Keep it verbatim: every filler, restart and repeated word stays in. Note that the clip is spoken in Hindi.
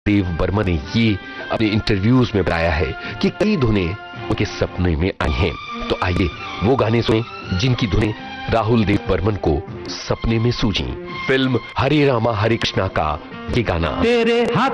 देव बर्मन ने ये अपने इंटरव्यूज में बताया है कि कई धुनें उनके सपने में आई हैं। तो आइए वो गाने सुने जिनकी धुनें राहुल देव बर्मन को सपने में सूझी। फिल्म हरे रामा हरे कृष्णा का ये गाना। तेरे हाथ